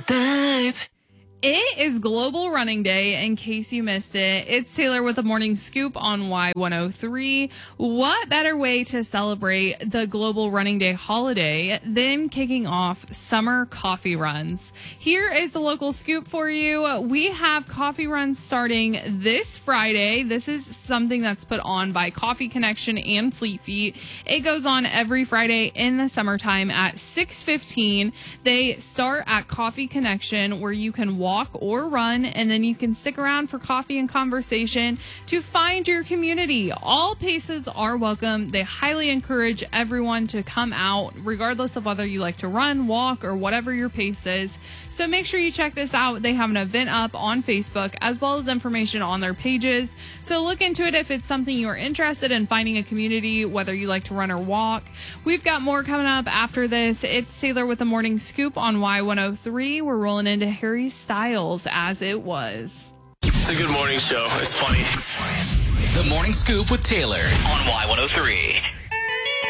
babe. It is Global Running Day, in case you missed it. It's Taylor with the Morning Scoop on Y103. What better way to celebrate the Global Running Day holiday than kicking off summer coffee runs? Here is the local scoop for you. We have coffee runs starting this Friday. This is something that's put on by Coffee Connection and Fleet Feet. It goes on every Friday in the summertime at 6:15. They start at Coffee Connection, where you can walk or run, and then you can stick around for coffee and conversation to find your community. All paces are welcome. They highly encourage everyone to come out, regardless of whether you like to run, walk, or whatever your pace is. So make sure you check this out. They have an event up on Facebook, as well as information on their pages. So look into it if it's something you're interested in, finding a community, whether you like to run or walk. We've got more coming up after this. It's Taylor with the Morning Scoop on Y103. We're rolling into Harry Styles, As It Was. It's a good morning show. It's funny. The Morning Scoop with Taylor on Y103.